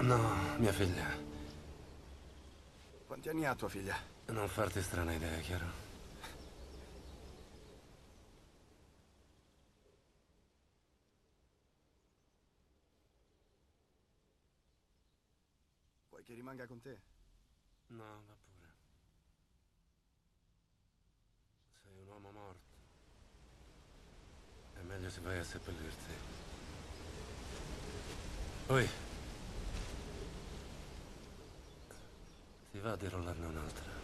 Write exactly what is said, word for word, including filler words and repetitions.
No, mia figlia. Quanti anni ha tua figlia? Non farti strane idee, chiaro? Vuoi che rimanga con te? No, va pure. Sei un uomo morto. È meglio se vai a seppellirti. Poi... Ti va di rollarne un'altra?